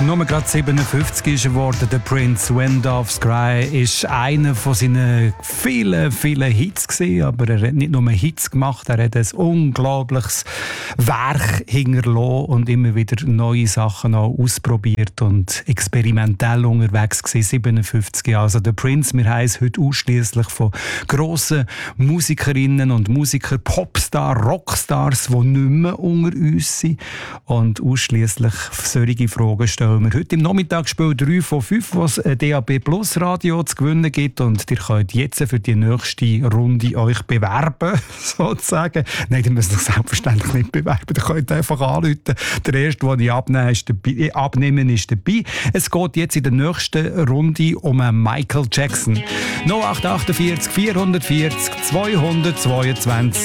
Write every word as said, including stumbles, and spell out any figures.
Nur gerade siebenundfünfzig ist er geworden. Der Prince, Wind of Sky, ist einer von seinen vielen, vielen Hits gewesen. Aber er hat nicht nur Hits gemacht, er hat ein unglaubliches Werk hinterlassen und immer wieder neue Sachen auch ausprobiert und experimentell unterwegs gewesen. siebenundfünfzig Jahre. Also der Prince, wir heißen heute ausschliesslich von grossen Musikerinnen und Musikern, Popstars, Rockstars, die nicht mehr unter uns sind. Und ausschliesslich solche Fragen stellen wir heute im Nachmittagsspiel drei von fünf, was ein D A B Plus Radio zu gewinnen gibt. Und ihr könnt jetzt für die nächste Runde euch bewerben, sozusagen. Nein, ihr müsst euch selbstverständlich nicht bewerben. Ihr könnt einfach anrufen. Der erste, den ich abnehmen, ist dabei, abnehmen, ist dabei. Es geht jetzt in der nächsten Runde um Michael Jackson. null acht acht vier, vierhundertvierzig, zweihundertzweiundzwanzig